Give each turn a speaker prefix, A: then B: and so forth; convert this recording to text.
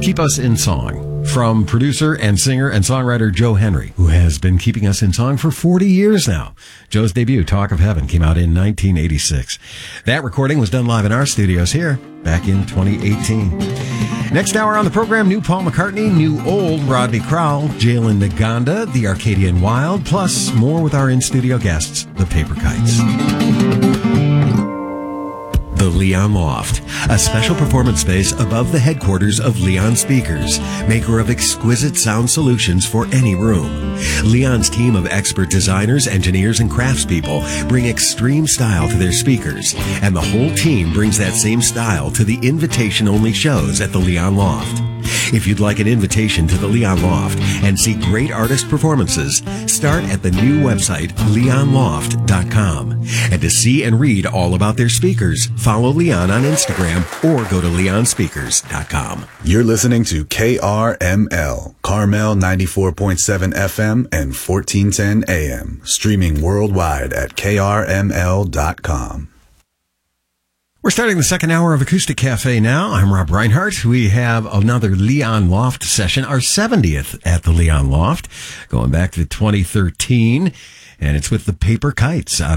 A: Keep Us in Song from producer and singer and songwriter Joe Henry, who has been keeping us in song for 40 years now. Joe's debut, Talk of Heaven, came out in 1986. That recording was done live in our studios here back in 2018. Next hour on the program, new Paul McCartney, new old Rodney Crowell, Jalen Naganda, the Arcadian Wild, plus more with our in-studio guests, the Paper Kites. The Leon Loft, a special performance space above the headquarters of Leon Speakers, maker of exquisite sound solutions for any room. Leon's team of expert designers, engineers, and craftspeople bring extreme style to their speakers, and the whole team brings that same style to the invitation-only shows at the Leon Loft. If you'd like an invitation to the Leon Loft and see great artist performances, start at the new website, leonloft.com. And to see and read all about their speakers, follow Leon on Instagram or go to leonspeakers.com.
B: You're listening to KRML, Carmel 94.7 FM and 1410 AM, streaming worldwide at krml.com.
A: We're starting the second hour of Acoustic Cafe now. I'm Rob Reinhardt. We have another Leon Loft session, our 70th at the Leon Loft, going back to 2013, and it's with the Paper Kites out